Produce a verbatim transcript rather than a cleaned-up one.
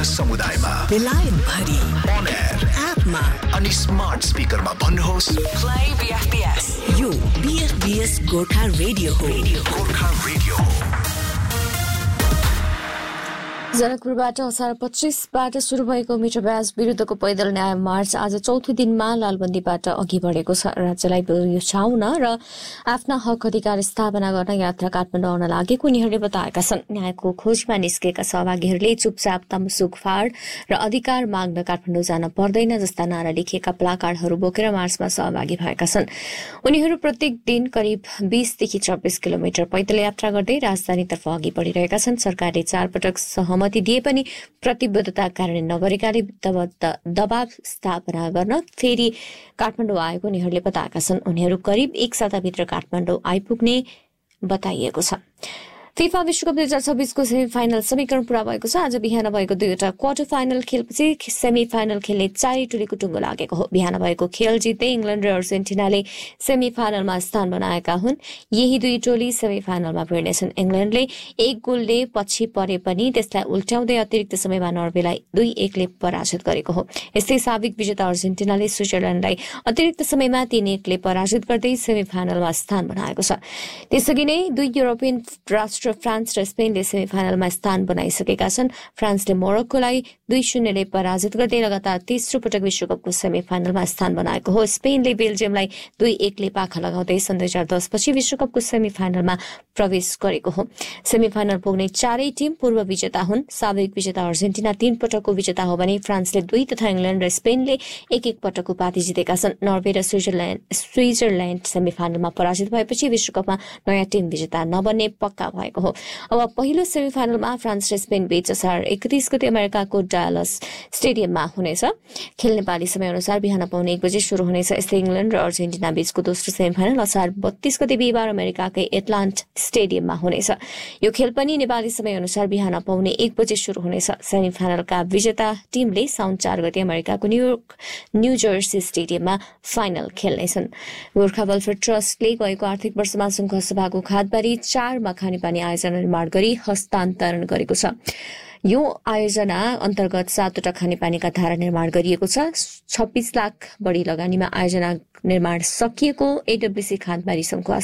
समुदायमा बेलायत भरि on air एपमा अनि स्मार्ट स्पिकरमा भन्नुहोस् play B F B S यो B F B S Gorkha radio हो गोर्खा रेडियो जनकपुरबाट असार पच्चीसबाट सुरु भएको मिटर ब्याज विरुद्धको पैदल न्याय मार्च आज चौथो दिनमा लालबन्दीबाट अघि बढेको छ। राज्यलाई बिउछाउन र आफ्ना हक अधिकार स्थापना गर्न यात्रा काठमाडौँ आउन लागेको उनीहरूले बताएका छन्। न्यायको खोजमा निस्केका सहभागीहरूले चुपचाप तमसुक फाड र अधिकार माग्न काठमाडौँ जान पर्दैन जस्ता नारा लेखिएका प्लाकार्डहरू बोकेर मार्चमा सहभागी भएका छन्। उनीहरू प्रत्येक दिन करिब बीसदेखि छब्बीस किलोमिटर पैदल यात्रा गर्दै राजधानीतर्फ अघि बढिरहेका छन्। सरकारले चारपटक सहमति दिए पनि प्रतिबद्धता कार्यान्वयन नगरेकाले दबाव स्थापना गर्न फेरि काठमाडौँ आएको उनीहरूले बताएका छन्। उनीहरू करिब एक साताभित्र काठमाडौँ आइपुग्ने बताइएको छ। फिफा विश्वकप दुई हजार छब्बीसको सेमी फाइनल समीकरण पूरा भएको छ। आज बिहान भएको दुईवटा क्वार्टर फाइनल खेलपछि सेमी फाइनल खेल्ने चारै टोलीको टुङ्गो लागेको हो। बिहान भएको खेल जित्दै इङ्ल्याण्ड र अर्जेन्टिनाले सेमी फाइनलमा स्थान बनाएका हुन्। यही दुई टोली सेमी फाइनलमा भिड्नेछन्। इङ्ल्याण्डले एक गोलले पछि परे पनि त्यसलाई उल्ट्याउँदै अतिरिक्त समयमा नर्वेलाई दुई एकले पराजित गरेको हो। यस्तै साबिक विजेता अर्जेन्टिनाले स्विजरल्याण्डलाई अतिरिक्त समयमा तीन एकले पराजित गर्दै सेमी फाइनलमा स्थान बनाएको छ। त्यसअघि नै दुई युरोपियन राष्ट्र फ्रान्स र स्पेनले सेमी फाइनलमा स्थान बनाइसकेका छन्। फ्रान्सले मोरक्कोलाई दुई शून्यले पराजित गर्दै लगातार तेस्रो पटक विश्वकपको सेमी फाइनलमा स्थान बनाएको हो। स्पेनले बेल्जियमलाई दुई एकले पाखा लगाउँदै सन् दुई हजार दसपछि विश्वकपको सेमी फाइनलमा प्रवेश गरेको हो। सेमी फाइनल पुग्ने चारै टिम पूर्व विजेता हुन्। साबिक विजेता अर्जेन्टिना तीन पटकको विजेता हो भने फ्रान्सले दुई तथा इङ्ल्याण्ड र स्पेनले एक एक पटक उपाधि जितेका छन्। नर्वे र स्विजरल्याण्ड स्विजरल्याण्ड सेमी फाइनलमा पराजित भएपछि विश्वकपमा नयाँ टिम विजेता नबन्ने पक्का भएको हो। अब पहिलो सेमी फाइनलमा फ्रान्स र स्पेन बीच असार एकतीस गते अमेरिकाको डालस स्टेडियममा हुनेछ। खेल नेपाली समय अनुसार बिहान पाउने एक बजे शुरू हुनेछ। यस्तै इङ्ल्याण्ड र अर्जेन्टिना बीचको दोस्रो सेमी फाइनल असार बत्तीस गते बिहिबार अमेरिकाकै एटलान्ट स्टेडियममा हुनेछ। यो खेल पनि नेपाली समय अनुसार बिहान पाउने एक बजे शुरू हुनेछ। सेमी फाइनलका विजेता टिमले साउन चार गते अमेरिकाको न्युयोर्क न्यू जर्सी स्टेडियममा फाइनल खेल्नेछन्। गोर्खा वेलफेयर ट्रस्टले गएको आर्थिक वर्षमा सुनखुवा सभाको खादबारी चारमा खानेपानी आयोजना निर्माण गरी हस्तान्तरण गरेको छ। यो आयोजना अन्तर्गत सातवटा खानेपानीका धारा निर्माण गरिएको छ। छब्बीस लाख बढी लगानीमा आयोजना निर्माण सकिएको एडब्ल्यूसी खादबारी सुनखुवा